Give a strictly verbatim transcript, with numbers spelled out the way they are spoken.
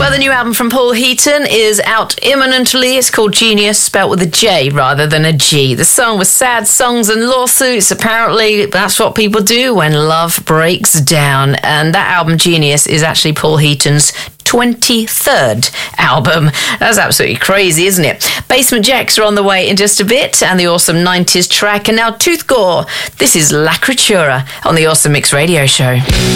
Well, the new album from Paul Heaton is out imminently. It's called Genius, spelt with a J rather than a G. The song was sad songs and lawsuits. Apparently, that's what people do when love breaks down. And that album, Genius, is actually Paul Heaton's twenty-third album. That's absolutely crazy, isn't it? Basement Jacks are on the way in just a bit, and the awesome nineties track. And now Tooth Gore. This is La Creatura on the Awesome Mix Radio Show.